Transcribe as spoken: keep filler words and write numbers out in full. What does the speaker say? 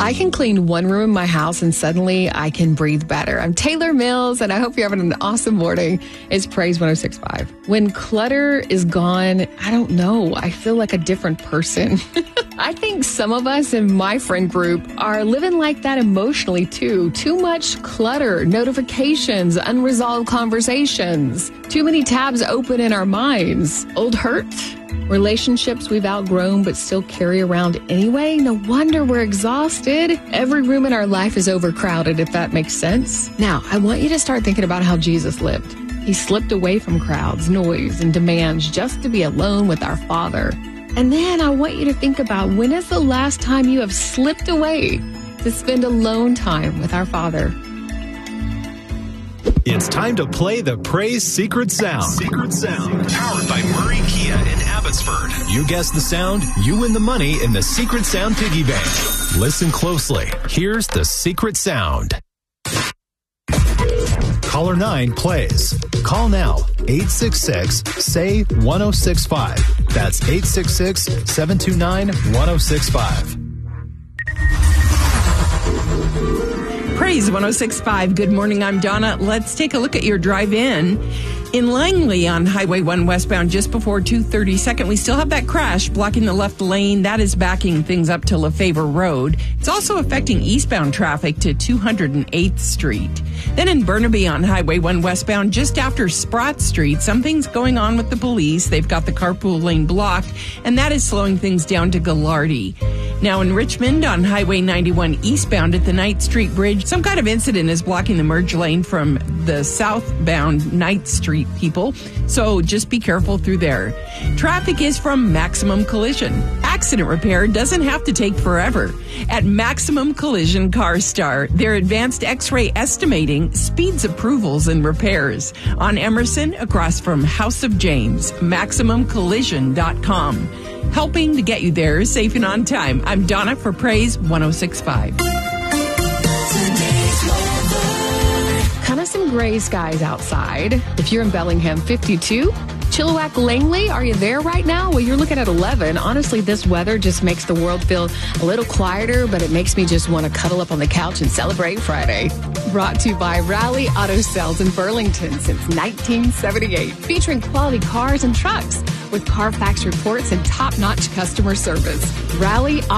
I can clean one room in my house and suddenly I can breathe better. I'm Taylor Mills, and I hope you're having an awesome morning. It's Praise one oh six point five. When clutter is gone, I don't know. I feel like a different person. I think some of us in my friend group are living like that emotionally too. Too much clutter, notifications, unresolved conversations, too many tabs open in our minds, old hurt, relationships we've outgrown but still carry around anyway. No wonder we're exhausted. Every room in our life is overcrowded, if that makes sense. Now, I want you to start thinking about how Jesus lived. He slipped away from crowds, noise, and demands just to be alone with our Father. And then I want you to think about, when is the last time you have slipped away to spend alone time with our Father? It's time to play the Praise Secret Sound. Secret Sound. Powered by Murray Kia in Abbotsford. You guess the sound, you win the money in the Secret Sound Piggy Bank. Listen closely. Here's the Secret Sound. Caller nine plays. Call now. eight six six, S A Y, one oh six five. That's eight six six, seven two nine, one oh six five. Praise one oh six point five. Good morning, I'm Donna. Let's take a look at your drive-in. In Langley on Highway one westbound just before two thirty-second, we still have that crash blocking the left lane. That is backing things up to LaFavor Road. It's also affecting eastbound traffic to two hundred eighth Street. Then in Burnaby on Highway one westbound just after Sprott Street, something's going on with the police. They've got the carpool lane blocked, and that is slowing things down to Gallardi. Now in Richmond on Highway ninety-one eastbound at the Ninth Street Bridge, some kind of incident is blocking the merge lane from the southbound Ninth Street people, so just be careful through there. Traffic is from Maximum Collision. Accident repair doesn't have to take forever. At Maximum Collision Car Star, their advanced X-ray estimating speeds approvals and repairs. On Emerson, across from House of James, maximum collision dot com. Helping to get you there safe and on time. I'm Donna for Praise one oh six point five. Kind of some gray skies outside. If you're in Bellingham, fifty-two. Chilliwack, Langley, are you there right now? Well, you're looking at eleven. Honestly, this weather just makes the world feel a little quieter, but it makes me just want to cuddle up on the couch and celebrate Friday. Brought to you by Rally Auto Sales in Burlington since nineteen seventy-eight, featuring quality cars and trucks with Carfax reports and top-notch customer service. Rally